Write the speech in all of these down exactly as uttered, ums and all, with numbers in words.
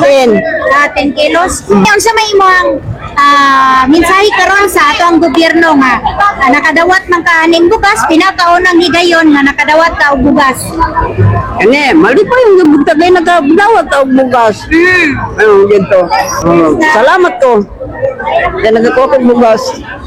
ten. Ah, ten kilos. Yung sa may imong ah, mensahe karon sa ato ang gobyerno nga ah, nakadawat man ka ning bugas, pinakaunang higayon nga nakadawat ka og bugas. Kani, mali pa yung gabugtagay nagabudawat o bugas. Mm. Ano, ginto. Oh, salamat ko. Kaya nagkakuha kong bugas.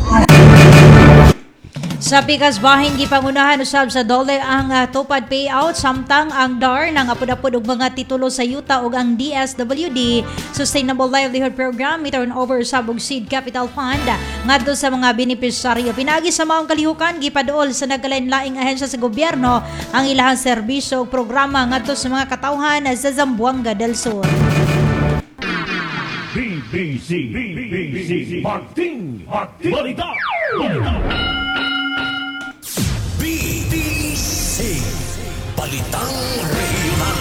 Sa pikas bahin gipangunahan usab sa dole ang uh, tupad payout samtang ang D A R ng apod-apod og mga titulo sa yuta ug ang D S W D Sustainable Livelihood Program i-turn over usab og Seed Capital Fund ngadto sa mga benepisaryo. Pinagi sa maong kalihukan gipaduol sa nagkalain-laing ahensya sa gobyerno ang ilahang serbisyo ug programa ngadto sa mga katawhan sa Zamboanga del Sur. B B C B B C Martin Martin Balita Balita B B C Balitang Regional.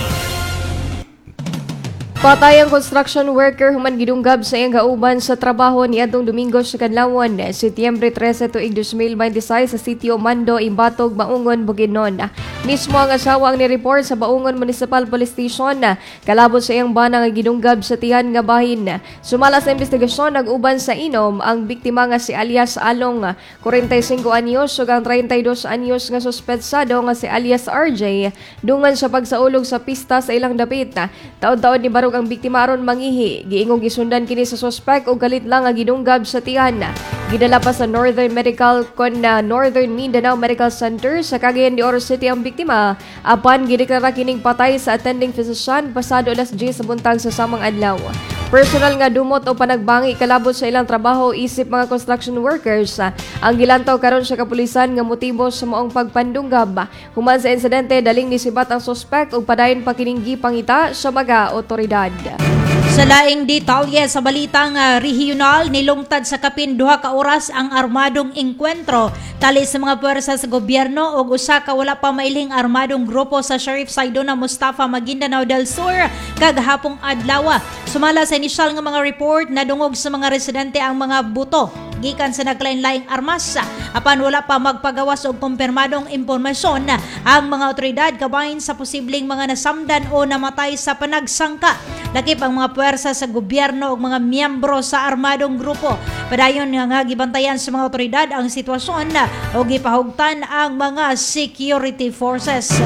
Patay ang construction worker human gidunggab sa iyang kauban sa trabaho niadtong Domingo sa Kadlawon, Setyembre trese tuig twenty twenty-six sa sitio Mando, Imbatog, Baungon, Bukidnon. Mismo ang asawa ang ni-report sa Baungon Municipal Police Station kalabot sa iyang bana nga gidunggab sa tiyan nga bahin. Sumala sa investigasyon nag-uban sa inom ang biktima nga si alias Along, forty-five anyos ug ang thirty-two anyos nga suspetsado nga si alias R J dungan sa pagsaulog sa pista sa ilang dapit. Taon-taon ni barog ang biktima aron mangihi. Giingong gisundan kini sa suspect ug galit lang nga gidunggab sa tiyan. Gidala pa sa Northern Medical kon na Northern Mindanao Medical Center sa Cagayan de Oro City ang biktima apan gideklara kining patay sa attending physician pasado alas diyes sa buntag sa samang adlaw. Personal nga dumot o panagbangi kalabot sa ilang trabaho isip mga construction workers ang gilantaw karon sa kapulisan nga motibo sa maong pagpandunggab. Human sa insidente daling nisibat ang suspect ug padayon pa kining gipangita sa mga otoridad. Sa laing detalye sa balitang uh, regional, nilungtad sa kapin duha ka oras ang armadong engkwentro tali sa mga puwersa sa gobyerno ug usa ka wala pa mailing armadong grupo sa Sheriff Saidona Mustafa, Maguindanao del Sur kagahapong adlaw. Sumala sa inisyal nga mga report nadungog sa mga residente ang mga buto gikan sa naglain-laing armas apan wala pa magpagawas og kumpirmadong impormasyon ang mga otoridad kabahin sa posibleng mga nasamdan o namatay sa panagsangka. Lakip ang mga puwersa sa gobyerno ug mga miyembro sa armadong grupo. Padayon nga gibantayan sa mga otoridad ang sitwasyon o gipahugtan ang mga security forces.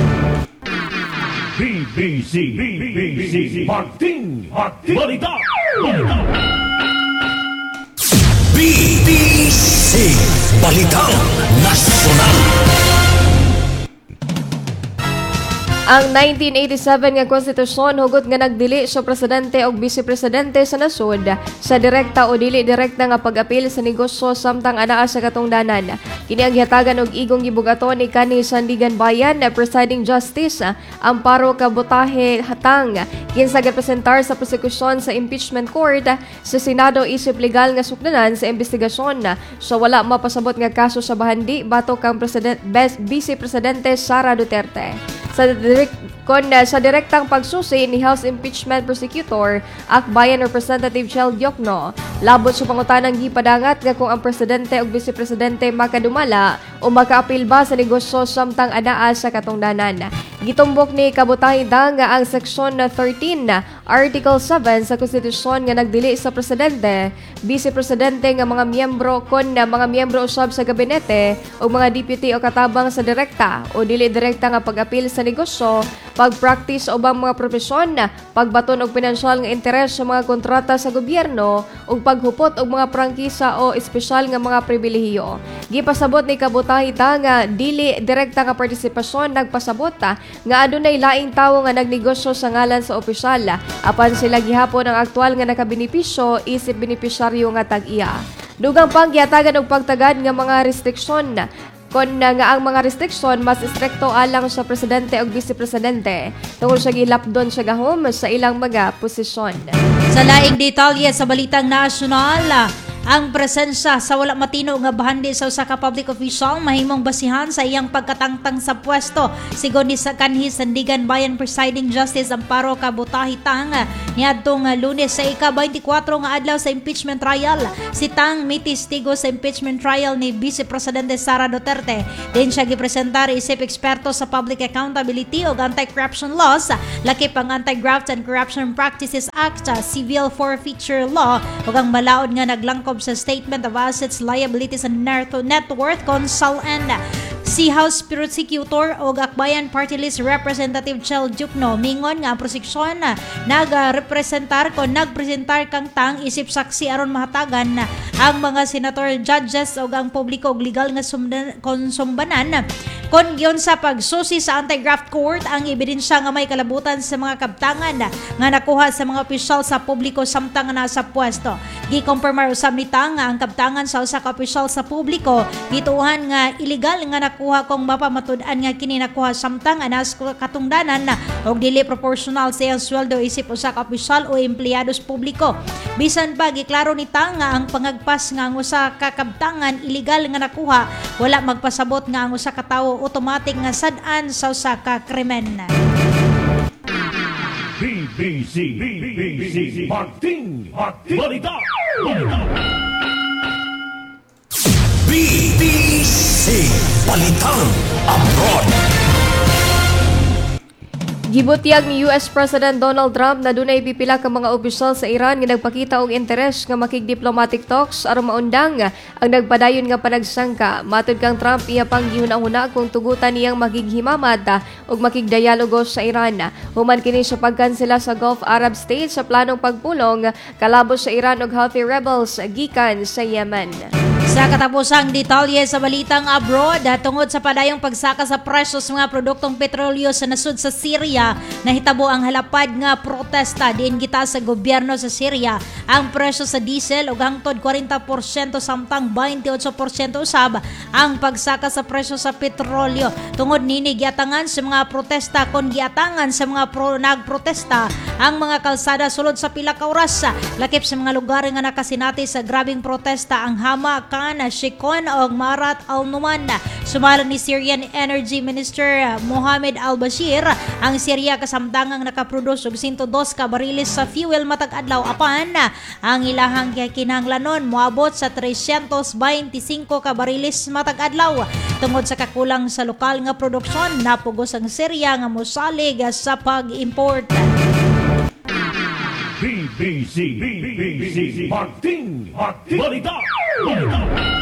B B C B B C Martin Martin Balita Balita B B C Balitang Nasional. Ang nineteen eighty-seven nga konstitusyon hugot nga nagdili sa presidente o vice-presidente sa nasod sa direkta o dili direkta nga pag-apil sa negosyo samtang anaa sa katungdanan. Kini ang gihatagan og igong gibugaton ni kanhi Sandigan Bayan na presiding justice Amparo Kabutahe Hatang kinsa gipresentar sa prosekusyon sa impeachment court sa Senado isip legal nga sukdanan sa investigasyon sa wala mapasabot nga kaso sa bahandi batok kang president vice-presidente Sara Duterte. Sa direct kon sa direktang pagsusi ni House Impeachment Prosecutor Akbayan Representative Chel Diokno, labot sa pangutanang gipadangat nga kung ang presidente o vice-presidente makadumala o makaapil ba sa negosyo samtang anaa sa katungdanan. Gitumbok ni Kabutahe nga ang Section thirteen Article seven sa konstitusyon nga nagdili sa presidente, vice-presidente nga mga miyembro kon na mga miyembro usab sa gabinete o mga deputy o katabang sa direkta o dili direkta nga pag-apil sa negosyo, pag-practice o bang mga profesyon, pagbaton og pinansyal nga interes sa mga kontrata sa gobyerno ug paghupot og mga prangkisa o espesyal nga mga pribilehiyo. Gipasabot ni Kabutahe nga dili direkta nga partisipasyon nagpasabot nga adunay laing tawo nga nagnegosyo sa ngalan sa opisyal apan sila gihapon ang aktual nga nakabenepisyo isip benepisyaryo nga tag-iya. Dugang pang gihatagan og pagtagad nga mga restriksyon kon na nga ang mga restriksyon mas istrikto alang sa presidente o vice-presidente tungkol sa gilapdon sa gahom sa ilang mga posisyon. Sa laing detalye sa balitang nasyonal, Ang presensya sa wala matino nga bahandi sa usa ka public official mahimong basihan sa iyang pagkatangtang sa pwesto. Sigon ni sa kanhi Sandigan Bayan Presiding Justice Amparo Kabutahi Tang niadtong Lunes sa ika-twenty-four nga adlaw sa impeachment trial. Si Tang mitistigo sa impeachment trial ni Vice Presidente Sara Duterte. Din siya gipresentar isip eksperto sa Public Accountability o Anti-Corruption Laws, lakip ang Anti-Graft and Corruption Practices Act, Civil Forfeiture Law ug ang malaod nga naglangkob sa Statement of Assets, Liabilities and Net Worth Consul-N. Si House Prosecutor o Akbayan Party List Representative Chel Jukno mingon nga ang proseksyon nag-representar ko nagpresentar kang Tang isip saksi aron mahatagan ang mga senator, judges o ang publiko og legal nga sumdan, konsumbanan kon giyon sa pagsusi sa anti-graft court ang ebidensya nga may kalabutan sa mga kabtangan nga nakuha sa mga opisyal sa publiko samtang nasa pwesto. Gi-confirmar usab ni Tang nga ang kabtangan sa usa ka opisyal sa publiko gituohan nga illegal nga nakuha kung mapamatud-an nga kini nakuha samtang anas katungdanan og dili proportional sa iyang sweldo isip usa ka opisyal o empleyados publiko. Bisan pa giklaro ni Tang nga ang pangagpas nga ang usa ka kabtangan illegal nga nakuha wala magpasabot nga ang usa ka tawo automatic nga sad-an sa usa ka krimen. B B C B B C Martin Martin Balita Balita B B C Balitang Abroad. Gibutyag ni U S President Donald Trump na dunay pipila ka mga opisyal sa Iran nga nagpakita og interes nga makig diplomatic talks aron maundang ang nagpadayon nga panagsangka. Matud kang Trump iya pang gihuna-huna kung tugutan niyang magighimamat og makigdialogo sa Iran. Human kini sa pagkansela sa Gulf Arab states sa planong pagpulong kalabos sa Iran og Houthi rebels gikan sa Yemen. Sa katapusang detalye sa balitang abroad, tungod sa padayong pagsaka sa presyo sa mga produktong petrolyo sa nasud sa Syria, nahitabo ang halapad nga protesta diin kita sa gobyerno sa Syria. Ang presyo sa diesel og hangtod forty percent samtang twenty-eight percent usab ang pagsaka sa presyo sa petrolyo. Tungod nini giatangan sa mga protesta kon giatangan sa mga pro, nagprotesta ang mga kalsada sulod sa pila ka oras. Lakip sa mga lugar nga nakasinati sa grabing protesta ang Hama, Shikon o Marat al-Numan. Sumala ni Syrian Energy Minister Mohamed al-Bashir ang Syria kasamtangang nakaproduce og one hundred two ka bariles sa fuel matag adlaw apan ang ilahang kinahanglanon moabot sa three hundred twenty-five ka bariles matag adlaw. Tungod sa kakulang sa lokal nga produksyon, napugos ang Syria nga mosalig sa pag-import. B B C B B C Martin Martin Balita Balita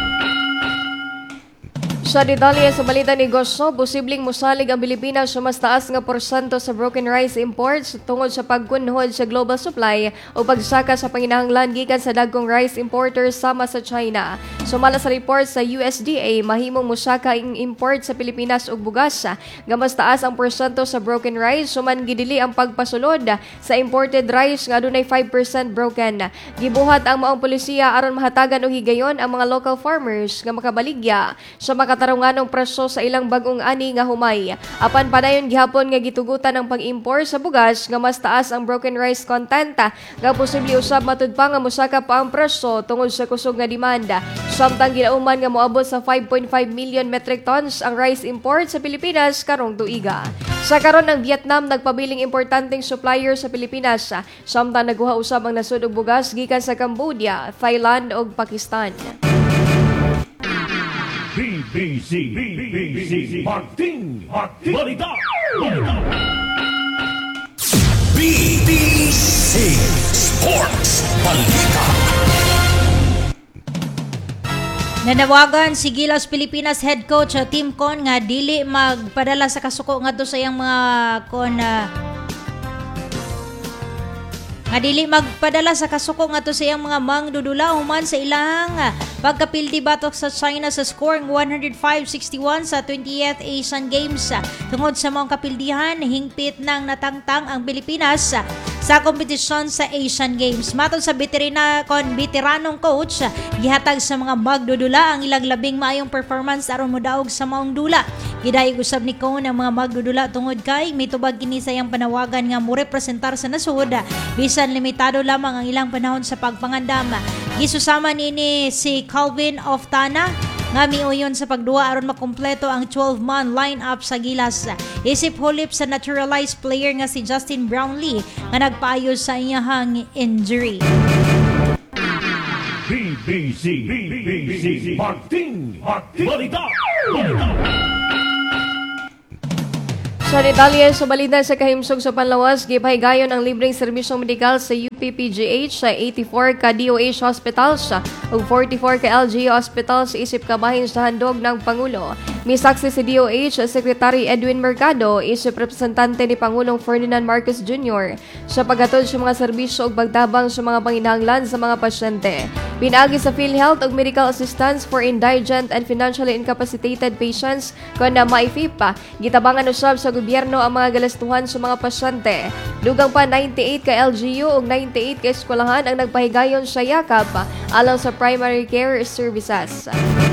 Sa detalye sa balita ni Goso, posibleng musalig ang Pilipinas sa mas taas nga porsyento sa broken rice imports tungod sa pagkunhod sa global supply o pagsaka sa panginahanglan gikan sa dagkong rice importers sama sa China. Sumala sa report sa U S D A, mahimong musaka ang import sa Pilipinas og bugas nga mas taas ang porsyento sa broken rice suman gidili ang pagpasulod sa imported rice nga adunay five percent broken. Gibuhat ang maong polisiya aron mahatagan og higayon ang mga local farmers nga makabaligya sa maka tarunganong presyo sa ilang bagong ani nga humay. Apan padayon gihapon nga gitugutan ang pag-import sa bugas nga mas taas ang broken rice content nga posible usab matud pa nga mosaka pa ang presyo tungod sa kusog nga demanda. Samtang ginauman nga moabot sa five point five million metric tons ang rice import sa Pilipinas karong tuiga. Sa karon ng Vietnam nagpabiling importanteng supplier sa Pilipinas samtang naguha usab ang nasud og bugas gikan sa Cambodia, Thailand ug Pakistan. B B C B B C Martin Martin Balita Balita B B C Sports Balita. Nanawagan si Gilas Pilipinas head coach Tim Con nga dili magpadala sa kasuko ngadto sa iyang mga kon uh, nga dili magpadala sa kasuko ngadto sa iyang mga mangdudula human sa ilang pagkapildi batok sa China sa scoring one oh five sixty-one sa twentieth Asian Games. Tungod sa mga kapildihan, hingpit nang natangtang ang Pilipinas sa kompetisyon sa Asian Games. Matod sa veterana kon veteranong coach, gihatag sa mga magdudula ang ilang labing maayong performance aron modaog sa maong dula. Gidayeg usab ni Con ang mga magdudula tungod kay mitubag kini sa iyang panawagan nga mo representar sa nasud bisan limitado lamang ang ilang panahon sa pagpangandam. Gisusama nini si Calvin Oftana nga miuyon sa pagduwa aron makumpleto ang twelve-man lineup sa Gilas. Isip hulip sa naturalized player nga si Justin Brownlee nga nagpaayo sa iyahang injury. B B C B B C Bagting Bagting Balita Balita. Sa detalye sa balita sa kahimsog sa Panlawas, gipahigayon ang libreng serbisyong medikal sa U P P G H sa eighty-four ka D O H hospitals ug forty-four ka L G U hospitals isip kabahin sa handog ng Pangulo. Misaksi si D O H Secretary Edwin Mercado isip representante ni Pangulong Ferdinand Marcos Junior sa paghatod sa mga serbisyo ug pagtabang sa mga panginahanglan sa mga pasyente. Pinagi sa PhilHealth og medical assistance for indigent and financially incapacitated patients kon na maifip gitabangan usab sa gobyerno ang mga galastuhan sa mga pasyente. Dugang pa ninety-eight ka L G U ug ninety-eight ka eskwelahan ang nagpahigayon sa yakap alang sa primary care services.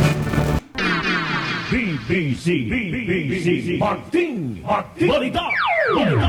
B B C B B C Bagting Bagting Balita Balita.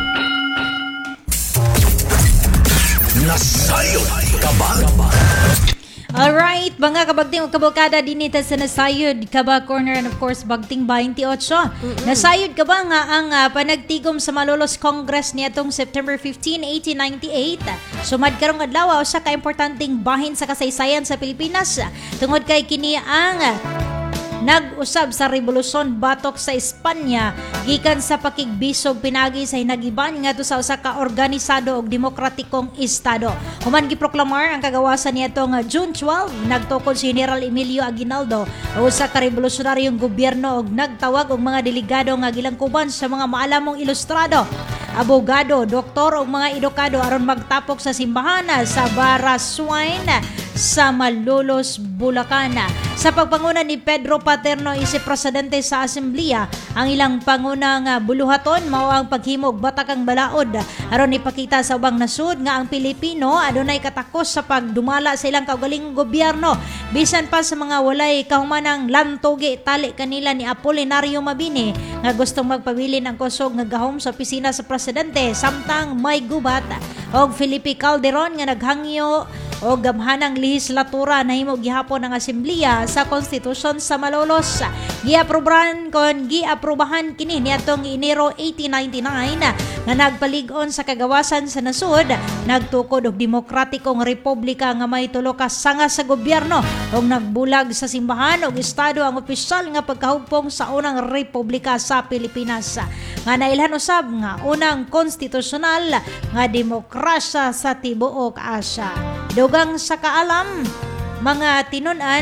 Nasayo kabang. Alright, mga kabagting o kabalkada dinita sa Nasayod Kaba Corner and of course Bagting twenty-eight. Nasayod ka ba nga ang uh, panagtigom sa Malolos Congress niatong September fifteenth, eighteen ninety-eight? Sumad karong adlaw sa kaimportanteng bahin sa kasaysayan sa Pilipinas tungod kay kini ang uh, nag-usab sa revolusyon batok sa Espanya gikan sa pakigbisog pinagi sa hinagiban ngadto sa usa ka organisado og demokratikong estado. Human giproklamar ang kagawasan niadtong June twelfth, nagtukod si General Emilio Aguinaldo o usa ka revolusyonaryong gobyerno og nagtawag og mga delegado nga gilangkuban sa mga maalamong ilustrado, abogado, doktor ug mga edukado aron magtapok sa simbahan sa Baraswain sa Malolos, Bulacan. Sa pagpanguna ni Pedro Paterno isip presidente sa Asamblea, ang ilang pangunang buluhaton mao ang paghimog batakang balaod aron ipakita sa ubang nasud nga ang Pilipino adunay katakos sa pagdumala sa ilang kaugalingong gobyerno bisan pa sa mga walay kahumanang lantogi tali kanila ni Apolinario Mabini nga gustong magpabilin ang kusog nga gahom sa opisina sa presidente samtang may gubat og Felipe Calderon nga naghangyo o gamhanang lehislatura na himo gihapon ng Asamblea sa konstitusyon sa Malolos. Giaprobahan kon giaprobahan kini niadtong Enero eighteen ninety-nine nga nagpalig-on sa kagawasan sa nasud, nagtukod og demokratikong republika nga may tulo ka sanga sa gobyerno ug nagbulag sa simbahan ug estado ang opisyal nga pagkahugpong sa unang republika sa Pilipinas nga nailhan usab nga unang konstitusyonal nga demokrasya sa tibuok Asya. Dugang sa kaalam, mga tinun-an,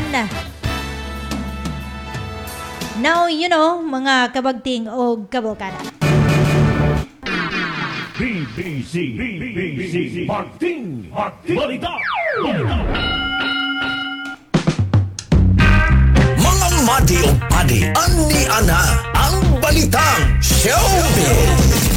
now you know, mga kabagting o kabalkada. B B C B B C Bagting Bagting Balita Balita. Mga madi o padi, ani ana ang balitang showbiz.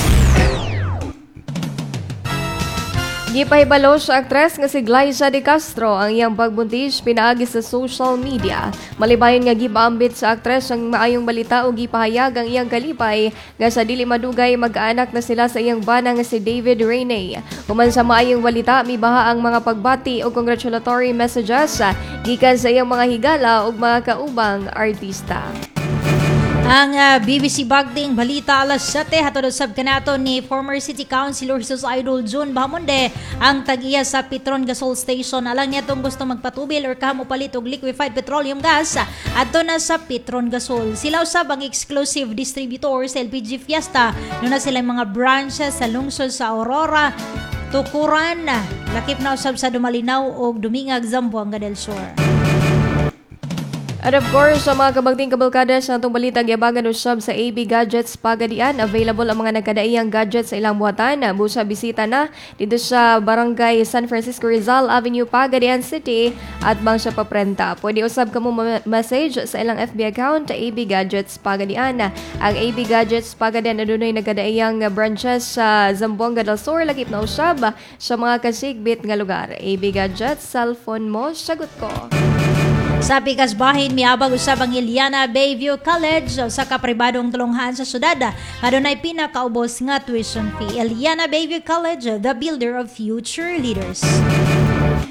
Gipahibalo sa aktres nga si Glyza De Castro ang iyang pagbuntis pinaagi sa social media. Malibayon nga gipaambit sa aktres ang maayong balita o gipahayag ang iyang kalipay nga sa dili madugay mag-anak na sila sa iyang bana nga si David Rainey. Human sa maayong balita, mibaha ang mga pagbati o congratulatory messages gikan sa iyang mga higala o mga kaubang artista. Ang uh, B B C Bagting Balita alas siyete hatod usab kanato ni former City Councilor Jesus Idol June Bahamonde ang tag-iya sa Petron Gasol Station alang niya tong gusto magpatubil or kamo palit og liquefied petroleum gas adto na sa Petron Gasol. Sila usab ang exclusive distributor sa L P G Fiesta no na sila mga branches sa lungsod sa Aurora, Tukuran, lakip na usab sa Dumalinaw ug Dumingag, Zamboanga del Sur. And of course, sa mga kabagting kabalkada sa atong balita, giabangan usab sa A B Gadgets Pagadian. Available ang mga nagkadaiyang gadgets sa ilang buhatan. Busa bisita na dito sa Barangay San Francisco Rizal Avenue, Pagadian City at bang sa paprenta. Pwede usab kamo message sa ilang F B account A B Gadgets Pagadian. Ang A B Gadgets Pagadian adunay nagkadaiyang branches sa Zamboanga del Sur, lakip na usab sa mga kasigbit nga lugar. A B Gadgets, cellphone mo, sagot ko. Sa pikas bahin, miabag usab ang Iliana Bayview College sa kapribadong tulunghan sa syudad. Adunay pinakaubos nga tuition fee. Iliana Bayview College, the builder of future leaders.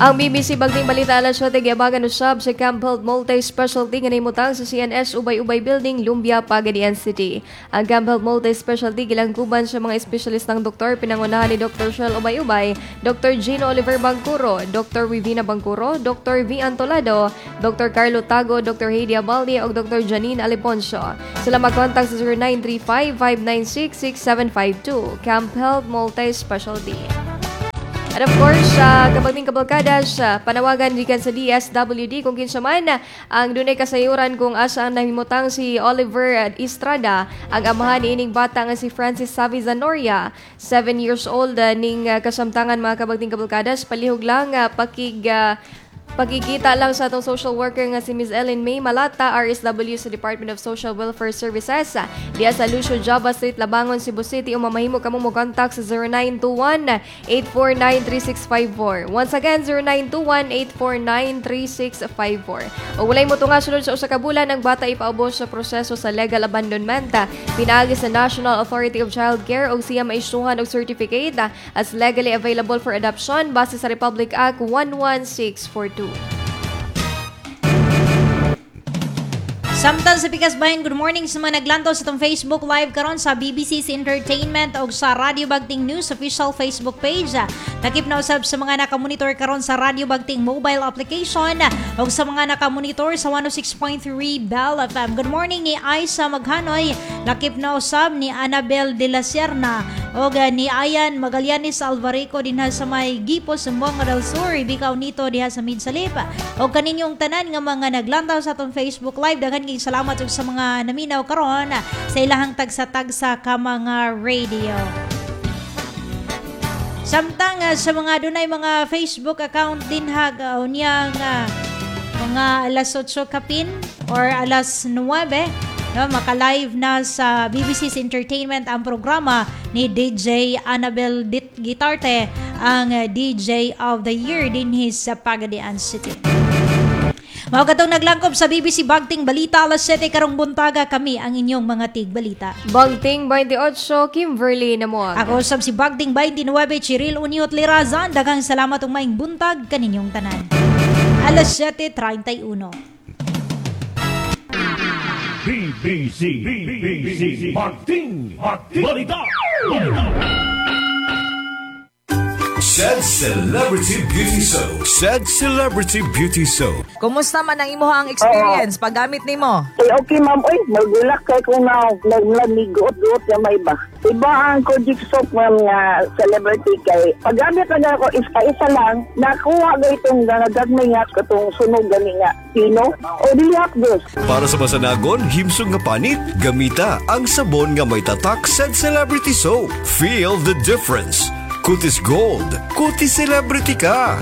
Ang B B C Bagting Balita alas siyete giabagan usab sa Camp Health Multi-Specialty nga nahimutang sa C N S Ubay-Ubay Building, Lumbia, Pagadian City. Ang Camp Health Multi-Specialty gilangkuban sa mga espesyalistang doktor pinangunahan ni Doctor Shell Ubay-Ubay, Doctor Gino Oliver Bangkuro, Doctor Vivina Bangkuro, Doctor V. Antolado, Doctor Carlo Tago, Doctor Heidi Abaldi ug Doctor Janine Aliponcio. Sila mag-contact sa zero nine three five, five nine six, six seven five two. Camp Health Multi-Specialty. At of course, sa uh, kapagting kabalkada, sa panawagan gikan sa D S W D kung kinsa man ang dunay kasayuran kung asa ang nahimutang si Oliver Estrada, ang amahan ni ining bata nga si Francis Savi Zanoria, seven years old, uh, ning uh, kasamtangan mga kabagting kabalkada, palihog lang uh, pakig uh, Pagkikita lang sa atong social worker nga si Miz Ellen May Malata, R S W sa Department of Social Welfare Services, diya sa Lucio Java Street, Labangon, Cebu City, o mamahimo ka mo mo-contact sa zero nine two one, eight four nine, three six five four. Once again, zero nine two one, eight four nine, three six five four. O walay mo tunga sunod sa usa ka bulan ang bata ipaubos sa proseso sa legal abandonment. Pinaagi sa National Authority of Child Care o siya maisuhan og certificate as legally available for adoption base sa Republic Act one one six four two. Samtang sa Pikas Bahin, good morning sa mga naglantaw sa itong Facebook Live karon sa B B C's Entertainment o sa Radio Bagting News official Facebook page. Nakip na usab sa mga nakamonitor karon sa Radio Bagting mobile application o sa mga nakamonitor sa one oh six point three Bell F M. Good morning ni Aisa Maghanoy. Nakip na usab ni Annabel de la Sierna o ni Ayan Magallanes Alvareco dinha sa may Gipos, Zamboanga del Sur. Ibikaw nito diha sa Midsalip. O kaninyong tanan nga mga naglantaw sa itong Facebook Live. Daghan salamat sa mga naminaw karon sa ilahang tagsa-tagsa ka mga radio. Samtang uh, sa mga dunay mga Facebook account din hag uh, unyang uh, mga alas otso kapin or alas nuwebe, no, maka-live na sa B B C's Entertainment ang programa ni D J Annabel Dit Gitarte, ang uh, D J of the Year din sa Pagadian City. Mga katong naglangkob sa B B C Bagting Balita alas siyete karong buntaga, kami ang inyong mga tigbalita. Bagting twenty-eight, Kimberly Namuag. Ako sab si Bagting twenty-nine, Chiril Uniot Lirazan. Daghang salamat ug maayong buntag kaninyong tanan. alas siyete treinta y uno. B B C, B B C Bagting, Bagting Balita, Balita. Said Celebrity Beauty Soap. Said Celebrity Beauty Soap. Kumusta man ang imuhang experience paggamit nimo? Ay, okay ma'am, oy, magulak kay kung na naglamiguot-guot na may iba. Iba ang Kojic soap ma'am nga celebrity kay paggamit na ako isa-isa lang, nakuha ko itong nagagmay nga katong sunog gani nga pino o dilihat dos. Para sa masanagon, himsog nga panit, gamita ang sabon nga may tatak Said Celebrity Soap. Feel the difference. Kutis Gold, Kutis Celebrity ka.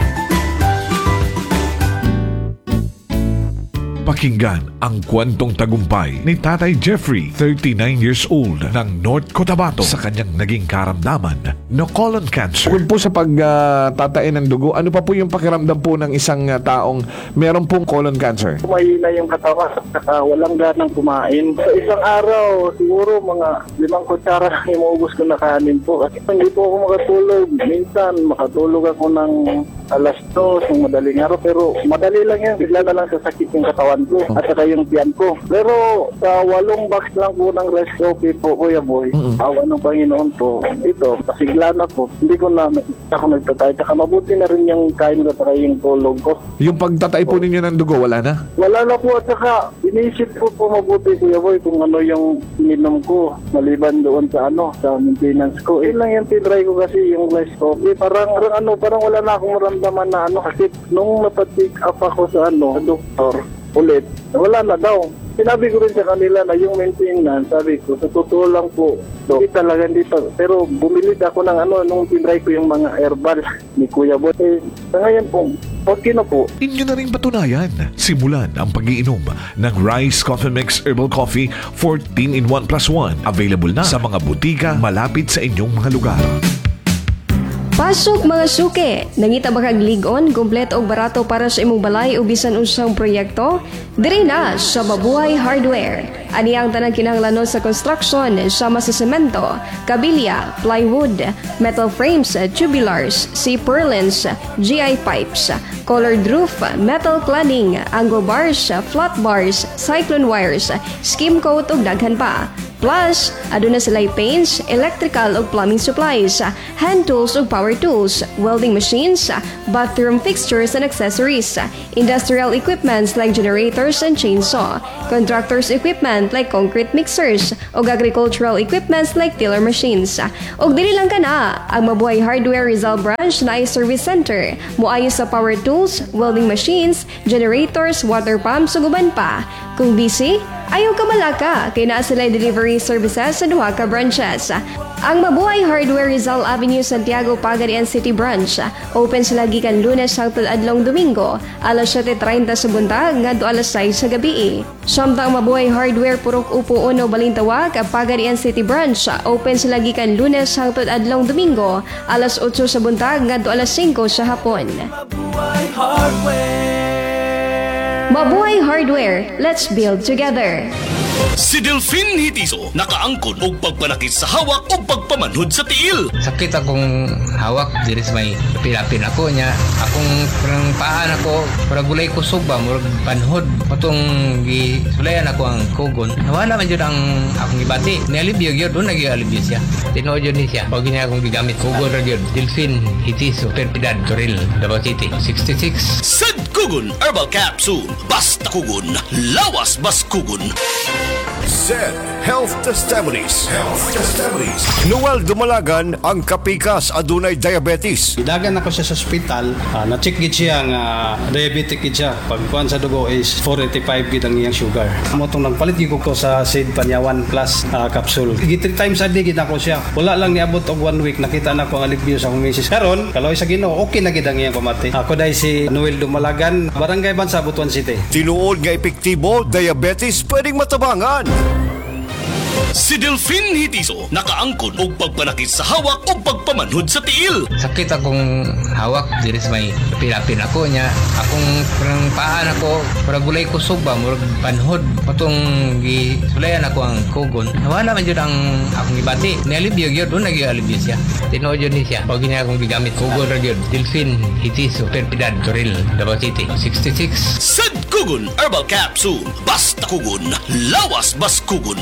Pakinggan ang kwentong tagumpay ni Tatay Jeffrey, thirty-nine years old, ng North Cotabato sa kanyang naging karamdaman na colon cancer. Bukod po sa pagtatain ng dugo, ano pa po yung pakiramdam po ng isang uh, taong meron pong colon cancer? Mahina yung katawan at uh, walang ganang kumain. Sa isang araw, siguro mga limang kutsara lang yung maubos ko na kanin po. Kasi hindi po ako makatulog. Minsan, makatulog ako ng alas dos ng madaling araw. Pero madali lang yan. Bigla na lang sasakit yung katawan ko at saka yung tiyan ko. Pero sa walong box lang po ng rice coffee po, Kuya Boy, mm-hmm. awa ng Panginoon po, ito, pasigla na po. Hindi ko na ako nagtatay. Saka mabuti na rin yung kain ko at yung tulog ko. Yung pagtatay po ninyo ng dugo, wala na? Wala na po at saka inisip ko po mabuti, Kuya Boy, kung ano yung ininom ko maliban doon sa ano, sa maintenance ko. Eh lang yung tinry ko kasi yung rice coffee. Parang, parang ano, parang wala na akong maramdaman na ano kasi nung napatik up ako sa ano, sa doktor, ulit, wala na daw. Sinabi ko rin sa kanila na yung maintenance, sabi ko, sa totoo lang po, hindi talaga dito. Pero bumili ako ng ano, nung tinry ko yung mga herbal ni Kuya Boy. Eh, sa ngayon po, okay na po. Inyo na rin patunayan. Simulan ang pag-iinom ng Rice Coffee Mix Herbal Coffee fourteen in one plus one. Available na sa mga butika malapit sa inyong mga lugar. Pasok mga suke, nangita ba kag ligon, kumpleto og barato para sa imong balay o bisan unsang proyekto? Diri na sa Mabuhay Hardware. Ani ang tanang kinahanglanon sa construction sama sa semento, kabilya, plywood, metal frames, tubulars, C-purlins, G I pipes, colored roof, metal cladding, angle bars, flat bars, cyclone wires, skim coat ug daghan pa. Plus, aduna sila'y paints, electrical ug plumbing supplies, hand tools ug power tools, welding machines, bathroom fixtures and accessories, industrial equipments like generators and chainsaw, contractors equipment like concrete mixers, ug agricultural equipments like tiller machines. Ug dili lang kana, ang Mabuhay Hardware Rizal Branch na ay service center, moayo sa power tools, welding machines, generators, water pumps ug uban pa. Kung busy, ayaw ka malaka, kay naa sila'y delivery services sa duha ka branches. Ang Mabuhay Hardware Rizal Avenue, Santiago, Pagadian City Branch. Open sila gikan Lunes hangtod adlong Domingo, alas siyete treinta sa buntag ngadto alas sais sa gabi. Samtang Mabuhay Hardware Purok Upo Uno Balintawak, Pagadian City Branch. Open sila gikan Lunes hangtod adlong Domingo, alas otso sa buntag ngadto alas singko sa hapon. Mabuhay Hardware. Mabuhay Hardware, let's build together. Si Delfin Hitiso nakaangkon og pagpanakit sa hawak o pagpamanhod sa tiil. Sakit akong hawak diri sa may pilapin ako niya. Akong parang paan ako, para gulay ko suba, murag panhod. Patong gisulayan ako ang kugon. Nawala man yun ang akong ibati. Nialibyo yun, doon nag-ialibyo siya. Tinood yun niya. Pag niya akong gigamit, kugon ra yun. Delfin Hitiso, Perpidad, Toril, Davao City, sixty-six. Sad Kugon Herbal Capsule. Basta kugon, lawas bas kugon. Zed Health Testimonies. Health Testimonies. Noel Dumalagan, ang kapikas adunay diabetes. Idagan ako siya sa ospital, uh, na-check gid siya nga diabetic gid siya. Pagkuan sa dugo is four eighty-five gid ang iyang sugar. Amo tong nagpalit gid ko sa Sid Panyawan Plus uh, capsule. Gid three times a day gid ako siya. Wala lang niabot og one week nakita na ko ang alibyo sa akong misis. Karon, kaloy sa Ginoo, okay na gid ang iyang pamati. Ako dai si Noel Dumalagan, Barangay Bansa, Butuan City. Tinuod nga epektibo, diabetes pwedeng matabangan. Si Delfin Hitiso nakaangkon og pagpanakit sa hawak o pagpamanhod sa tiil. Sakit akong hawak diri sa may pilapin ako niya. Akong parang paan ako, para gulay ko suba, murag panhod. Patong gisulayan ako ang kugon. Nawala man yun ang akong ibati. Nialibyo yun, doon nag-ialibyo siya. Tinood yun niya. Pag niya akong gigamit, kugon ra yun. Delfin Hitiso, Perpidad, Toril, Davao City, sixty-six. Sad Kugon Herbal Capsule. Basta kugon, lawas bas kugon.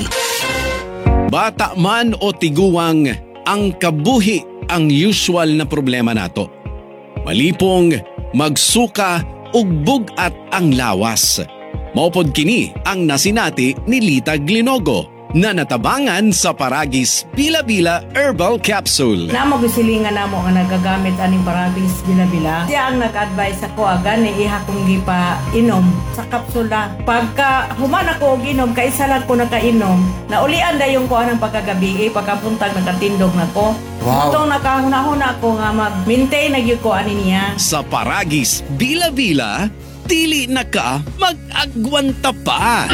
Bata man o tiguwang, ang kabuhi ang usual na problema nato. Malipong, magsuka, ug bugat ang lawas. Maupod kini ang nasinati ni Lita Glinogo na natabangan sa Paragis Bila-Bila Herbal Capsule. Namo gisilingan namo nga nagagamit aning Paragis Bila-Bila. Siya ang nag-advise ako aga ni iha kong gipa inom sa kapsula. Pagka human ako og inom, kaisa lang ko nakainom, naulian dayon ko anang pagkagabi, eh, pagkapuntag nakatindog na ko. Wow. Itong nakahuna-huna ko nga mag-maintain na gyud ko ani niya. Sa Paragis Bila-Bila, dili na ka mag-agwanta pa.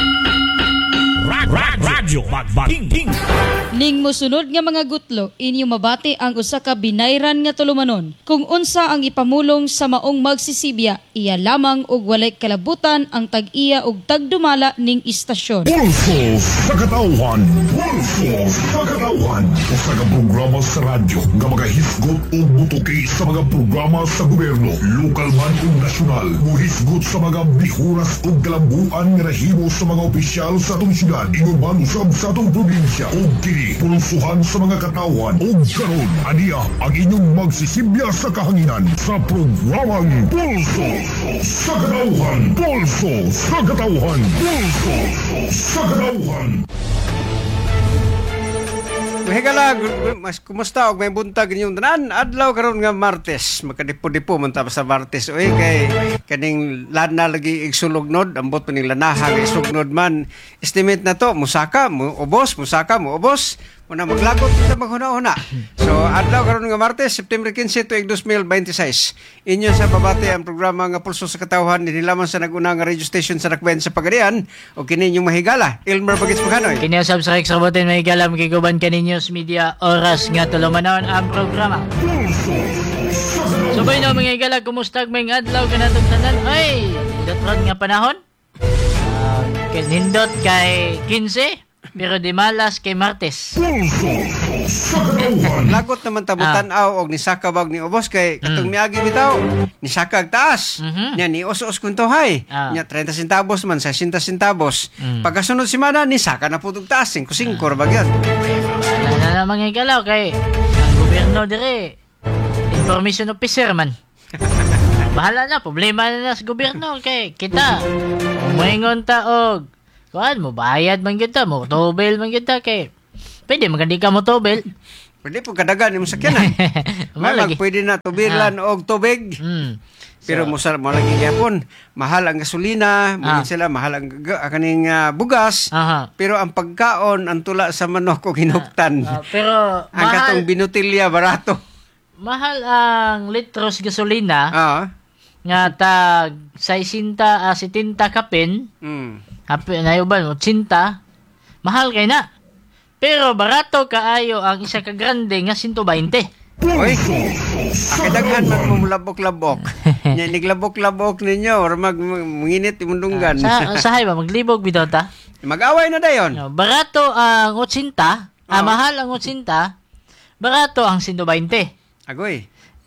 Radyo Magbating. Ning mosunod nga mga gutlo, inyo mabati ang usa ka binayran nga tulumanon. Kung unsa ang ipamulong sa maong magsisibya, iya lamang og walay kalabutan ang tag-iya og tagdumala ning istasyon. Pulso sa katauhan. Pulso sa katauhan. Usa ka programa sa radyo nga magahisgot o butuki sa mga programa sa gobyerno, lokal man o nasyonal. Muhisgot sa mga bihuras o galambuan nga nahimo sa mga opisyal sa atong syudad, ingon man usab sa atong probinsya. O kini, pulsuhan sa mga katawan. O karon, aniya ang inyong magsisibya sa kahanginan sa programang Pulso sa katauhan. Pulso sa katauhan. Pulso sa katauhan. Mahigala, mas kumusta og may buntag ninyong tanan? Adlaw karon nga Martes, makadipo-dipo man ta sa Martes. Oy kay kaning lana lagi igsulognod, ambot paning lanaha nga isugnod man. Estimate na to, musaka mo ubos, musaka mo ubos. Una maglagot kita maghuna-huna. So adlaw karon nga Martes, September quince tuig two thousand twenty-six. Inyo sa babati ang programa nga Pulso sa Katawhan nilaman sa nag-una nga radio station sa Nakbayan sa Pagadian o kini inyong mahigala. Elmer Bagets Maganoy. Kini usab sa Rex Robotin mahigala magiguban kaninyos media oras nga tulumanon ang programa. So boy na mga higala, kumusta may adlaw kanatong tanan? Ay, datron nga panahon. Uh, Nindot kay quince, pero di malas kay Martes. Lagot naman tabutan ah. aw og ni sakabag ni ubos kay katong mm. miagi bitaw ni sakag taas. Mm-hmm. Nya ni us-us kuntohay. Ah. Nya thirty centavos man sixty centavos. Mm. Pagkasunod semana ni saka na putog taas five five ah. Bagyan. Wala na mga higala kay ang gobyerno dire information officer man. Bahala na, problema na na sa gobyerno kay kita. Umaingon ta og kuan mo bayad man kita mo tobel man kita kay pwede magandi ka mo tobel. Pwede po kadagan imong sakyanan. Malag pwede na tubilan ah. og tubig. Mm. Pero so, mo sa mo lagi gyapon, mahal ang gasolina, ah. sila mahal ang kaning uh, bugas. Aha. Pero ang pagkaon ang tula sa manok o hinuktan. Ah. Ah, pero ang mahal, katong binutilya barato. Mahal ang litros gasolina. Ah. Nga tag sixty a seventy kapin. Mm. Happy na yuban mo eighty. Mahal kay na. Pero barato kaayo ang isa ka grande nga one twenty. Oy. Akadaghan man mo labok-labok. Nya niglabok-labok ninyo or mag manginit imundunggan. Uh, sa sahay ba maglibog bitaw ta? Mag-away na dayon. No, barato ang eighty, oh. ah, mahal ang eighty, barato ang one twenty. Agoy.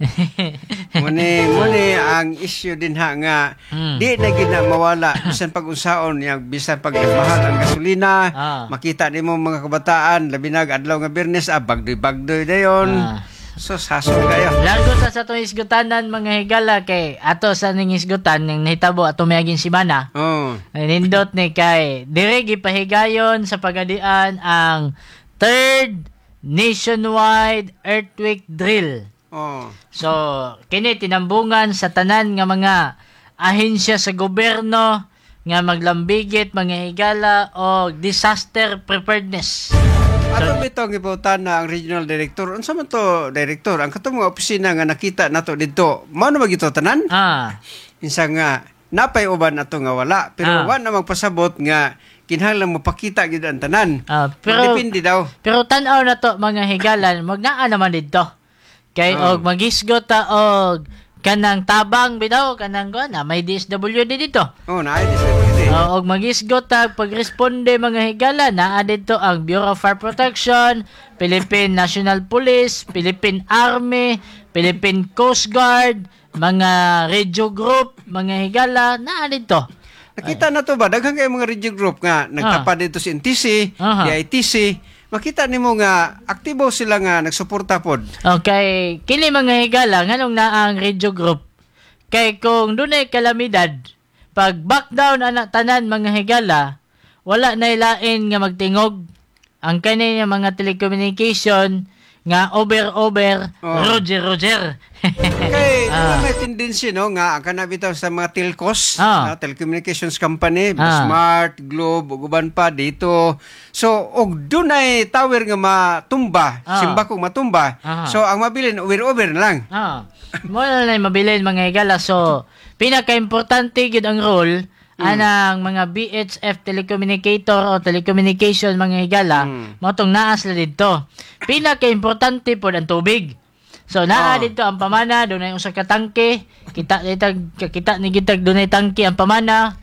muni muni ang issue din ha nga mm. di na gid na mawala bisan pag-unsaon yang bisan pag mahal ang gasolina ah. makita nimo mga kabataan labi nag adlaw nga Biyernes ah bagdoy-bagdoy dayon ah. So sasod kayo largo sa sa atong isgutanan mga higala kay ato sa ning isgutan ning nahitabo ato miaging semana oh. Nindot ni kay dire gipahigayon sa Pagadian ang third nationwide earthquake drill. Oh. So, kini tinambungan sa tanan nga mga ahensya sa gobyerno nga maglambigit mga higala o disaster preparedness. Ato bitong ibutan na ang regional director. Unsa man to director? Ang katong mga opisina nga nakita nato didto, mao na magito tanan? Ah. Insa nga napay uban ato nga wala, pero ah. wa na magpasabot nga kinahanglan mo pakita gid ang tanan. Ah, pero depende daw. Pero tan-aw na to mga higalan, magnaa naman didto. Kay oh. og magisgot ta og kanang tabang bitaw kanang kuan na may D S W D dito. Oh, na D S W D. Uh, og magisgot ta pagresponde mga higala naa dito ang Bureau of Fire Protection, Philippine National Police, Philippine Army, Philippine Coast Guard, mga radio group, mga higala naa dito. Nakita na to ba daghang kay mga radio group nga nagtapa ah. dito si N T C, uh-huh. D I T C. Makita nimo nga aktibo sila nga nagsuporta pod. Okay, kini mga higala nganong naa ang radio group. Kay kung dunay kalamidad, pag back down ana tanan mga higala, wala na ilain nga magtingog ang kani mga telecommunication nga over-over, oh. Roger, Roger. Okay, ah. may tendency no nga ang kanabitaw sa mga telcos, ah. uh, telecommunications company, ah. Smart, Globe, ug uban pa dito. So, og dunay tower nga matumba, ah. simba kong matumba. Ah. So, ang mabilin over-over na lang. Ah. Mo na lang mabilin mga higala. So, pinaka-importante gid ang role Mm. anang mga B H F telecommunicator o telecommunication mga higala mm. motong naa sila dito. Pinaka-importante po ang tubig. So naa oh. dito ang pamana, dunay usa ka tangke, kita ditag kita ni gitag dunay tangke ang pamana.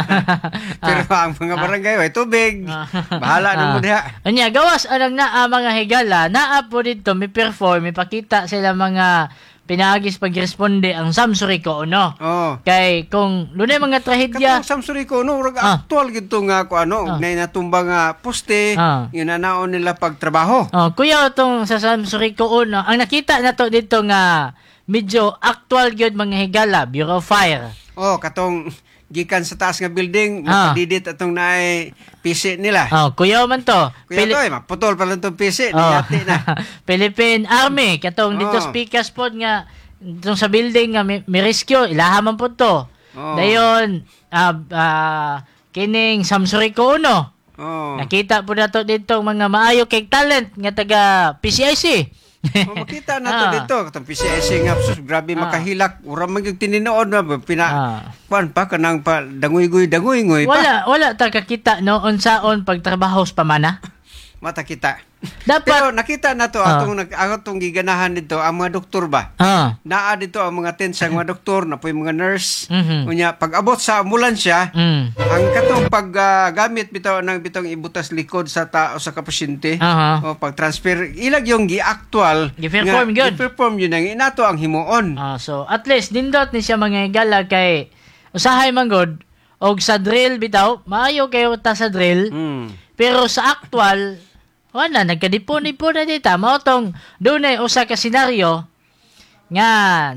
Pero ang mga barangay ay tubig. Bahala na mo diha. Anya gawas anang naa mga higala, naa po dito mi perform, mi pakita sila mga pinagis pagresponde ang Samsurico no. Oh. Kay kung dunay mga trahedya katong Samsurico no ug ah. aktual gid to nga ko ano ah. nay natumba nga poste ah. yun na naon nila pagtrabaho. Oh, kuya tong sa Samsurico no ang nakita nato dito nga medyo actual gyud mga higala Bureau of Fire. Oh, katong gikan sa taas nga building, ah. mapadidit atong naay P C nila. Oh, kuya man to. Kuya Pili- to, eh, maputol pa lang tong P C, oh. niyati na. Philippine Army, katong oh. dito speakers pod nga itong sa building nga may, may rescue, ilahaman po to. Oh. Dayon, uh, uh, kining Samsurico uno. Oh. Nakita po nato dito mga maayo kay talent nga taga P C I C. O, makita na to Ah. dito. Katong P C S nga, sus, grabe Ah. makahilak. Urang maging tininood na, pina, Ah. kuan pa, kanang pa, danguy-guy, danguy-guy pa. Wala, wala ta kakita no unsaon pagtrabaho sa pamana. Mata kita. Dapat, Pero nakita na to, Ah. atong, nag- atong giganahan dito, ang mga doktor ba? Ah. Naa dito ang mga tensya, mga doktor, na po yung mga nurse. Mhm. Unya, pag abot sa ambulansya, Mm. ang katong paggamit bitaw ng bitong ibutas likod sa tao sa kapasyente, Aha. o pag transfer, ilag yung gi-actual, Gi-perform nga- yun. gi-perform yun, ang inato ang himuon. Ah, so at least nindot ni siya mga higala kay usahay manggod og sa drill bitaw, maayo kayo ta sa drill. Mm. Pero sa actual, wala, nagkadipon-ipon na dita. Mao tong dunay usa ka senaryo nga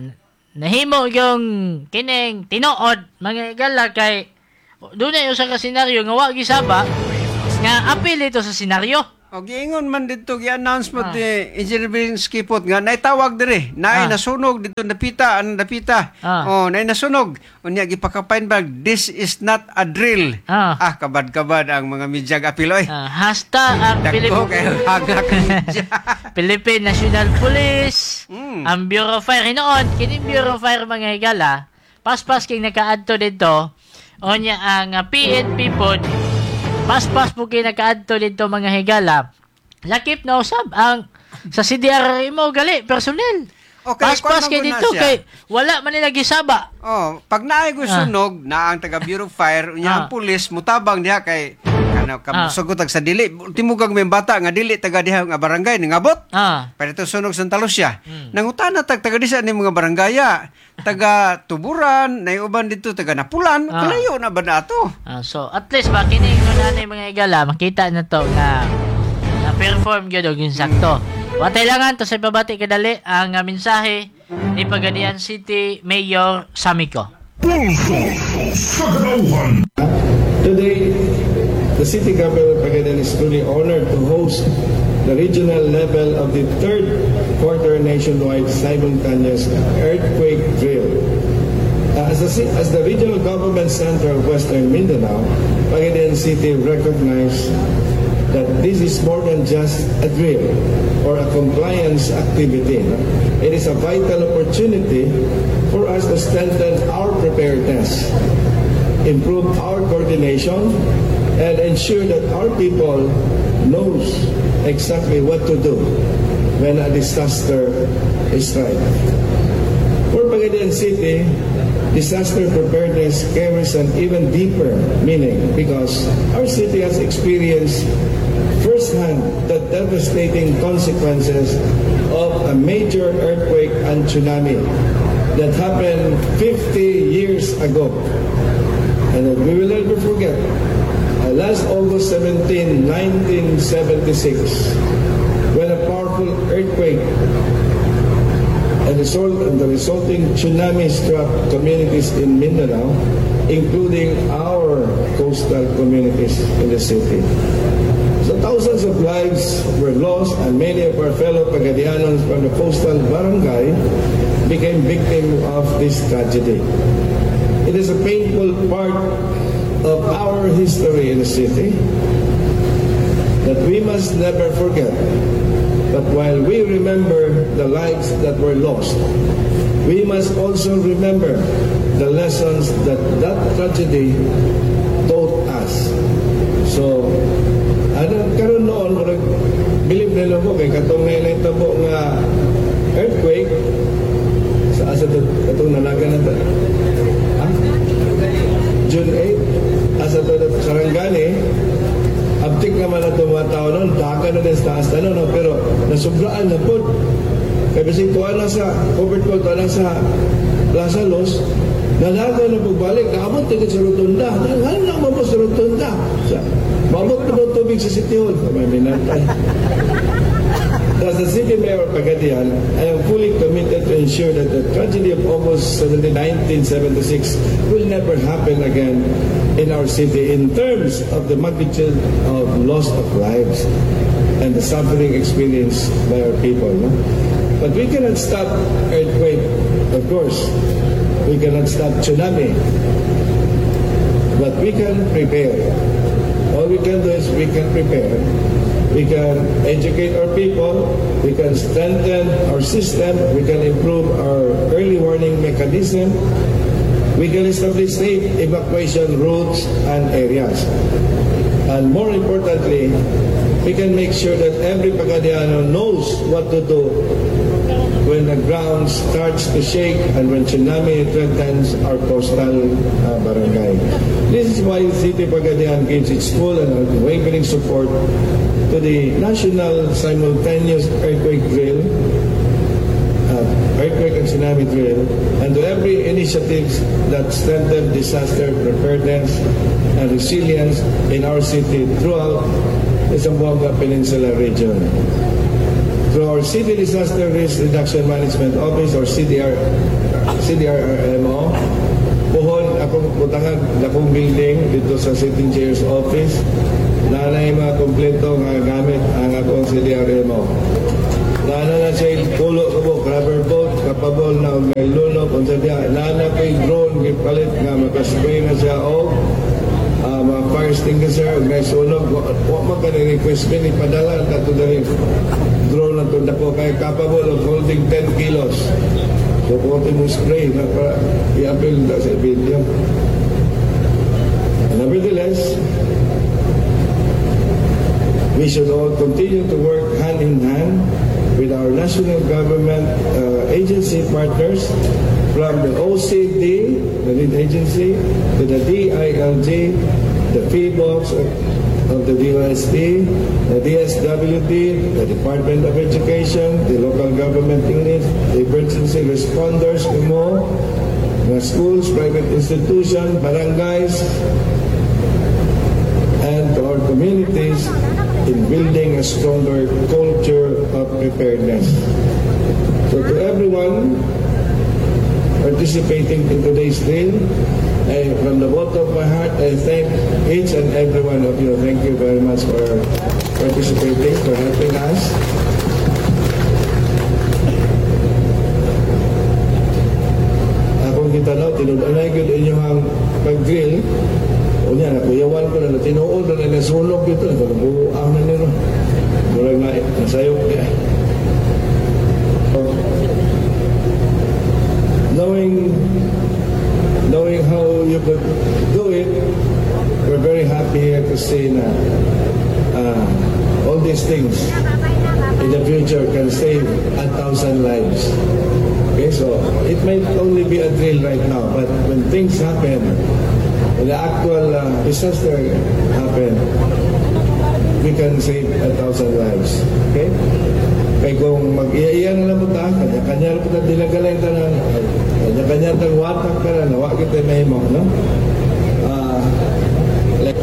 nahimo yung kining tinuod mga igala kay dunay usa ka senaryo nga wa gisaba nga apil ito sa senaryo. O giingon man dito gi-announce mo ni Engineer Binsky pot nga naitawag dire, naay Ah. nasunog dito napita, ang napita. Ah. Oh, naay nasunog. Unya gipakapain bag, this is not a drill. Ah. Ah, kabad-kabad ang mga midyag apil oy. Ah, hasta ang Dagko Philippine kayo hagak midya. Philippine National Police, Mm. ang Bureau of Fire hinoon, kining Bureau of Fire mga higala, paspas kay nakaadto dito, onya ang uh, P N P pod, paspas po kay nakaadto dito mga higala, lakip na usab ang sa C D R mo gali personnel. Okay, paspas kuwan kay man dito guna siya. kay wala man nila gisaba. Oh, pag naay ko Ah. sunog na ang taga Bureau of Fire, unya ang Ah. pulis mutabang diha kay ano Ah. kamusugot sa dili. Timugag may bata nga dili taga diha nga barangay ningabot. Ah. Para ito sunog Santa Lucia. Hmm. Nangutana tag taga disa ni mga barangaya, taga Tuburan, nay uban dito taga Napulan, Ah. kalayo na ba nato? Ah, so at least ba kini nga na mga higala makita na to nga na perform gyud og yung sakto. Watay langan to sa pabati kadali ang uh, mensahe ni Pagadian City Mayor Samiko. Pulso sa Katauhan. Today, the city government of Pagadian is truly honored to host the regional level of the third quarter nationwide simultaneous earthquake drill. Uh, as, the, ci- as the regional government center of Western Mindanao, Pagadian City recognized that this is more than just a drill or a compliance activity. no? It is a vital opportunity for us to strengthen our preparedness, improve our coordination, and ensure that our people knows exactly what to do when a disaster is strike. For Pagadian City, disaster preparedness carries an even deeper meaning because our city has experienced firsthand the devastating consequences of a major earthquake and tsunami that happened fifty years ago. And that we will never forget. Uh, last August seventeenth, nineteen seventy-six, when a powerful earthquake and result, and the resulting tsunami struck communities in Mindanao, including our coastal communities in the city. So thousands of lives were lost and many of our fellow Pagadianos from the coastal barangay became victims of this tragedy. It is a painful part of our history in the city that we must never forget. But while we remember the lives that were lost, we must also remember the lessons that that tragedy taught us. So, ano, karon noon, murag, bilib nila ko, kay katong na tabo nga earthquake, sa asa ito, katong nalaga na ito, ha? June eighth, asa ito na Sarangani, abtik naman na ito mga tao noon, daka na din sa taas na noon, pero nasubraan na po. Kaya kasi tuwa na sa, covered ko, tuwa na sa Plaza Los, nalaga na pagbalik, naabot tigit sa Rotunda. Ano na mabot sa Rotunda? Sa, mabot na po tubig sa City Hall. May minatay. As the City Mayor of Pagadian, I am fully committed to ensure that the tragedy of August seventeenth, nineteen seventy-six will never happen again in our city in terms of the magnitude of loss of lives and the suffering experienced by our people. No? But we cannot stop earthquake, of course. We cannot stop tsunami. But we can prepare. All we can do is we can prepare. We can educate our people. We can strengthen our system. We can improve our early warning mechanism. We can establish safe evacuation routes and areas. And more importantly, we can make sure that every Pagadiano knows what to do when the ground starts to shake and when tsunami threatens our coastal uh, barangay. This is why City Pagadian gives its full and unwavering support to the National Simultaneous Earthquake Drill, uh, Earthquake and Tsunami Drill, and to every initiative that strengthens disaster preparedness and resilience in our city throughout the Zamboanga Peninsula region. Through our City Disaster Risk Reduction Management Office or C D R, C D R M O, puhon akong butangag dakong building dito sa Sitting Chair's Office na na mga kompleto nga gamit ang akong C D R M O. Nana na siya pulo ko rubber boat, kapabol na may luno, kung sa diya, nana kay drone, gipalit nga makaspray na siya o uh, mga fire extinguisher, may sunog, huwag magka-request min, ipadala na ito dali drone na ito na po kay capable of holding ten kilos. So, kung mo spray, na para i-appeal na sa video. Nevertheless, we should all continue to work hand in hand with our national government uh, agency partners from the O C D, the lead agency, to the D I L G, the P B O X of the D O S T, the D S W D, the Department of Education, the local government units, the emergency responders, U M O, the schools, private institutions, barangays, and our communities in building a stronger culture of preparedness. So to everyone participating in today's drill, I, from the bottom of my heart, I thank each and every one of you. Thank you very much for participating, for helping us. Akong kitanaw, tinunanay ko din yung pag-drill. O niya, nakuyawan ko na, tinuod na na nasunog dito, nabuang na nila. Murag na, nasayok niya. Knowing, knowing how you could do it, we're very happy here to say na uh, all these things in the future can save a thousand lives. Okay, so it might only be a drill right now, but when things happen, when the actual uh, disaster happen, we can save a thousand lives. Okay? Kaya kung mag-iya-iya na lang po ta, kanya-kanya po na dinagalay ta na, kanya-kanya tang watak ka na, nawa kita may mo, no? Uh, like,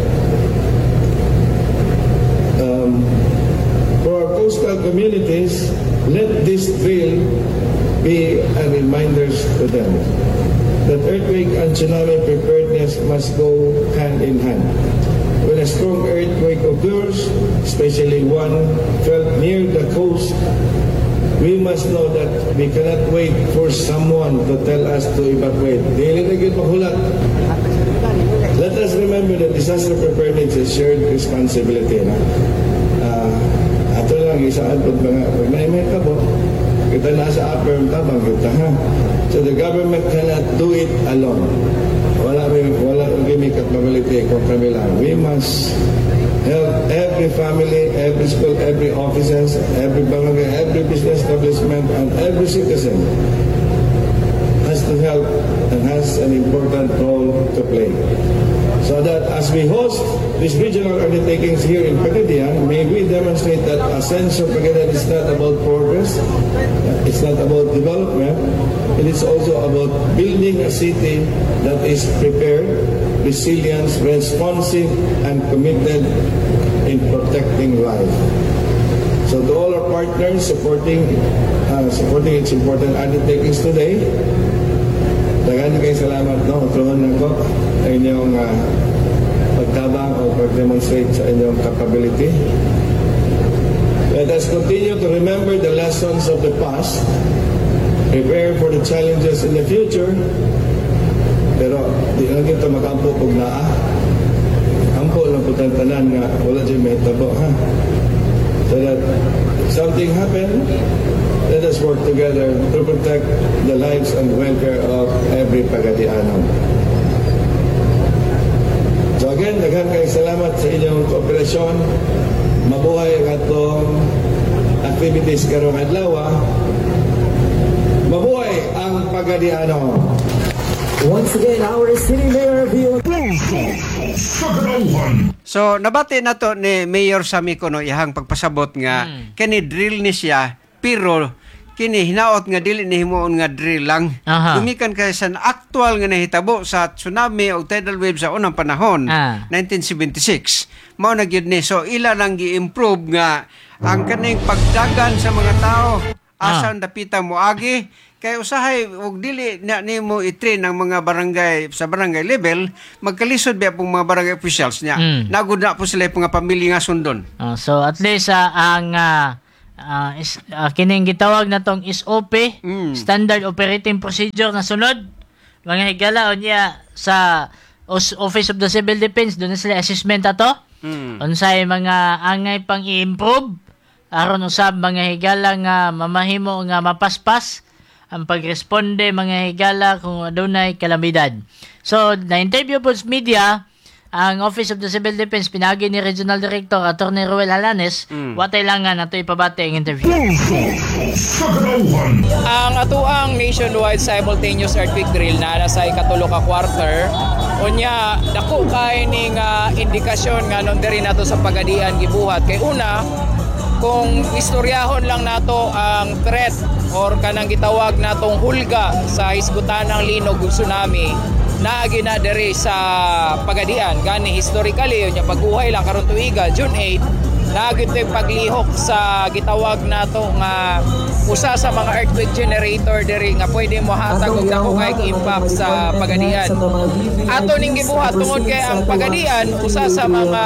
um, for our coastal communities, let this drill be a reminder to them that earthquake and tsunami preparedness must go hand in hand. When a strong earthquake occurs, especially one felt near the coast, we must know that we cannot wait for someone to tell us to evacuate. Dili na gyud mahulat. Let us remember that disaster preparedness is a shared responsibility. Na? Uh, ato lang, isaan pag mga, pag naimay ka po, kita na sa upper tabang kita ha. So the government cannot do it alone. Wala wala may capability kung kami lang. We must help every family, every school, every offices, every barangay, every business establishment, and every citizen has to help and has an important role to play. So that as we host these regional undertakings here in Pagadian, may we demonstrate that a sense of Pagadian is not about progress, it's not about development, it is also about building a city that is prepared, resilient, responsive, and committed in protecting life. So to all our partners supporting uh, supporting its important undertakings today, dagan kayo salamat, no? Tuhan ako sa inyong uh, pagtabang o pag-demonstrate sa inyong capability. Let us continue to remember the lessons of the past, prepare for the challenges in the future, pero di lang kita mag-ampo kung naa. Ang bangko lang po tanan nga wala dyan may tabo, ha? So that if something happen, let us work together to protect the lives and welfare of every Pagadiano. So again, daghang kayong salamat sa inyong kooperasyon. Mabuhay ang atong activities karong adlaw. Mabuhay ang Pagadiano. Once again, our City Mayor Vio. So, nabati na to ni Mayor Samiko no, ihang pagpasabot nga, hmm. kini drill ni siya, pero kini hinaot nga dili ni himuon nga drill lang. Aha. Gumikan kay sa actual nga nahitabo sa tsunami o tidal wave sa unang panahon, ah. nineteen seventy-six. Mao na gyud ni, so ila lang gi-improve nga ang kaning pagdagan sa mga tao asan ah. dapita mo agi. Kay usahay og dili na nimo i-train ang mga barangay sa barangay level, magkalisod ba pong mga barangay officials niya. Mm. Nagud na po sila pong mga pamilya nga sundon. Uh, so at least uh, ang uh, uh, is, uh, kining gitawag na tong S O P, mm. Standard Operating Procedure na sunod. Mga higala niya sa Office of the Civil Defense, doon na sila assessment ato. Mm. Unsay mga angay pang i-improve aron usab mga higala nga mamahimo nga mapaspas ang pagresponde mga higala kung adunay kalamidad. So, na-interview po sa media, ang Office of the Civil Defense, pinagi ni Regional Director Attorney Ruel Alanes, mm. watay lang nga nato ipabati ang interview. Ang atuang nationwide simultaneous earthquake drill na nasa ikatulo ka quarter, unya, dako kay ning uh, indikasyon nga nung diri nato sa Pagadian gibuhat. Kay una, kung istoryahon lang nato ang threat or kanang gitawag natong hulga sa hisgutanang linog ug tsunami naagi na diri sa Pagadian. Gani historically unya pag-uhay lang karon tuiga June eighth naagi toy paglihok sa gitawag nato nga usa sa mga earthquake generator diri nga pwede mo hatag og dako kay impact sa Pagadian. Ato ning gibuhat tungod kay ang Pagadian usa sa mga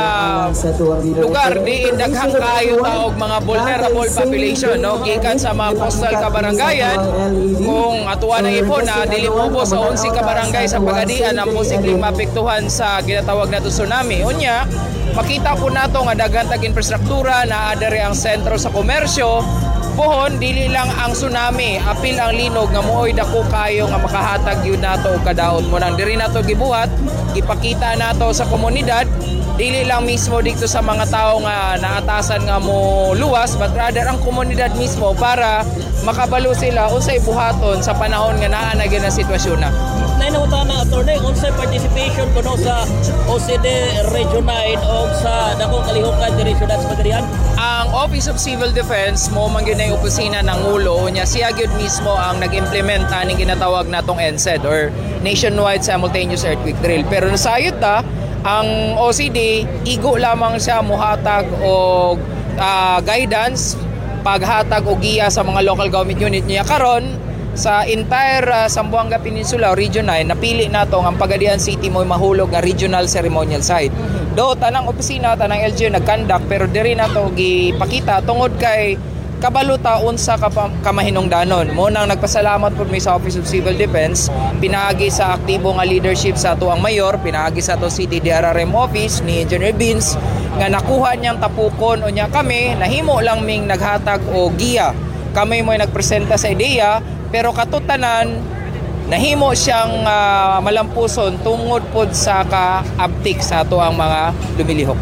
lugar diin daghang kaayo ta og mga vulnerable population no gikan sa mga coastal ka barangayan. Kung atuan ang ipon na dili ubos sa eleven ka barangay sa Pagadian ang posibleng maapektuhan sa ginatawag nato tsunami. Unya makita po nato nga daghan tag infrastruktura na adere ang sentro sa komersyo. Pohon, dili lang ang tsunami, apil ang linog nga muoy dako kayo nga makahatag yun nato o kadaot mo nang diri nato gibuhat, ipakita nato sa komunidad, dili lang mismo dito sa mga tao nga naatasan nga mo luwas, but rather ang komunidad mismo para makabalo sila unsay buhaton sa panahon nga naa na gyud ang sitwasyon na. Nainunta na attorney, unsay participation kuno sa O C D Region nine o sa dakong kalihukan diri sa Pagadian? Ang Office of Civil Defense mo man gyud na opisina ng ulo nya siya gyud mismo ang nag-implement aning ginatawag natong N S E D or Nationwide Simultaneous Earthquake Drill. Pero nasayod ta ang O C D igo lamang siya muhatag og uh, guidance, paghatag og giya sa mga local government unit niya karon sa entire uh, Zamboanga Peninsula o Region nine napili nato ang Pagadian City mo mahulog nga regional ceremonial site. Do tanang opisina tanang L G U nagkandak pero diri nato gipakita tungod kay kabaluta unsa ka kamahinungdanon. Mo nang nagpasalamat pud mi sa Office of Civil Defense pinaagi sa aktibo nga leadership sa ato ang mayor, pinaagi sa ato City D R R M office ni Engineer Beans nga nakuha niyang tapukon unya kami nahimo lang ming naghatag o giya. Kami mo'y nagpresenta sa ideya pero katutanan nahimo siyang uh, malampuson tungod pod sa kaabtik sa ato ang mga lumilihok.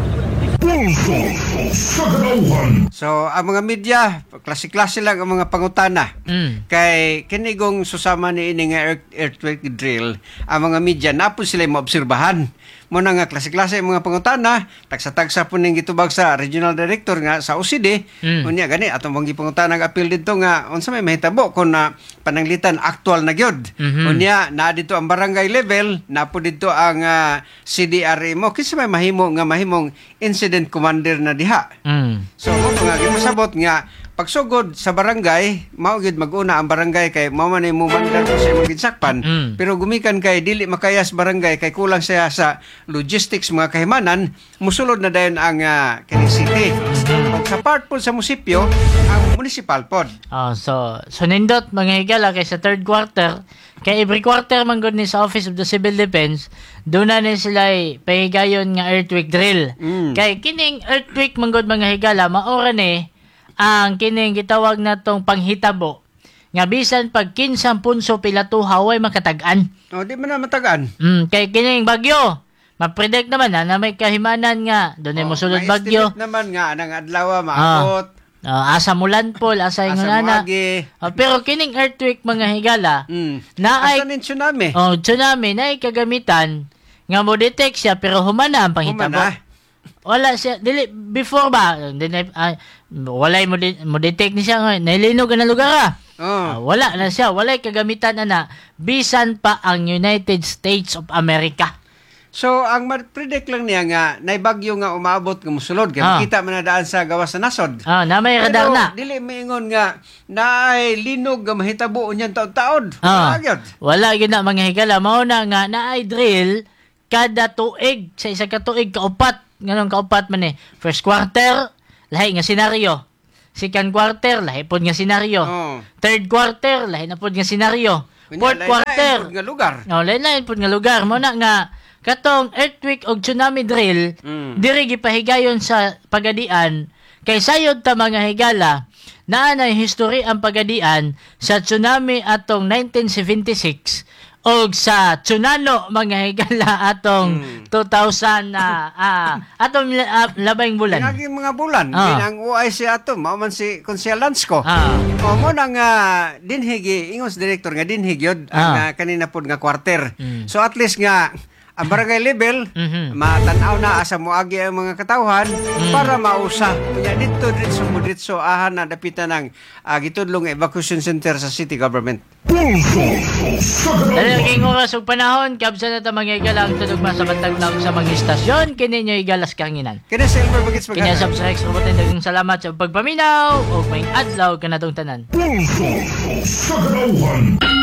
So, ang mga media, klase-klase lang ang mga pangutana. Mm. Kay kinigong susama ni ini nga earthquake drill, ang mga media napon sila maobserbahan. Muna nga klase-klase ang mga pangutana, tagsa-tagsa po ning gitubag sa regional director nga sa O C D. Mm. Unya gani atong mga pangutana nga appeal dito nga unsa may mahitabo kung na pananglitan aktual na gyud. Mm-hmm. Unya na dito ang barangay level, na po dito ang uh, C D R M mo kinsa may mahimo nga mahimong incident commander na diha. Mm. So mo nga gipasabot nga pagsugod sa barangay, mao gid mag-una ang barangay kay mao man mo mandar ko sa mga ginsakpan. Mm. Pero gumikan kay dili makayas barangay kay kulang siya sa logistics mga kahimanan, musulod na dayon ang uh, kining city. Ug sa part po sa munisipyo, ang municipal pod. Oh, so so nindot mga higala kay sa third quarter, kay every quarter man gud ni sa Office of the Civil Defense, doon na ni sila pahigayon nga earthquake drill. Mm. Kay kining earthquake man gud mga higala maora ni ang kining gitawag natong panghitabo nga bisan pag kinsang punso pilatuha way makatag-an. Oh, di man na matagaan. Mm, kay kining bagyo, ma-predict naman na, na may kahimanan nga doon ay Oh, mosulod bagyo. ma-estimate naman nga anang adlaw maabot. Ah, asa mulanpol, asa ingon ana. Oh, pero kining earthquake mga higala, mm. naay asa nin tsunami. Oh, tsunami naay kagamitan nga mo detect siya pero humana ang panghitabo. Humana. Wala siya dili before ba dili uh, walay mo, de, mo detect ni siya nga nailinog na lugar ah. Oh. Uh, wala na siya, walay kagamitan ana bisan pa ang United States of America. So ang ma-predict lang niya nga nay bagyo nga umabot nga mosulod kay Ah. makita man na daan sa gawas sa nasod. Ah, na may radar Pero, na. Dili maingon nga naay linog nga mahitabo unyan taud-taud. Ah. Wala Wala gyud na mga higala mao na nga naay drill kada tuig sa isa ka tuig kaupat nganong kaupat man eh. First quarter lahi nga senaryo. Second quarter lahi pod nga senaryo. Oh. Third quarter lahi na pod nga senaryo. Fourth Kunya, quarter lain-lain pud nga lugar. Oh, lain-lain pod nga lugar mo na nga katong earthquake og tsunami drill Mm. diri gipahigayon sa pagadian kay sayod ta mga higala naa na history ang pagadian sa tsunami atong nineteen seventy-six og sa tsunano mga higala atong Mm. two thousand na ah, atong uh, labing bulan. Pinagi mga bulan. Ah. Ang U I C ato, mao man si Konsyal Lansko. Ah. O mo nang uh, dinhigi, ingos director nga dinhig yun, ang Ah. uh, kanina pod nga quarter. Mm. So at least nga, ang barangay level, Mhm. matanaw na asa moagi ang mga katawhan para mausa. Kaya dito, dito, mo dito, ahan na dapitan ng uh, gitudlong evacuation center sa city government. Dahil king oras ug panahon, kabsa na ta mga higala ang tunog sa bantag naog sa mga istasyon, kini nyo igalas kanginan. Kini Silver Bagets Kini sa Rex Robotin, dagang salamat sa pagpaminaw o may adlaw kanatong tanan. Pulso sa Kadauhan.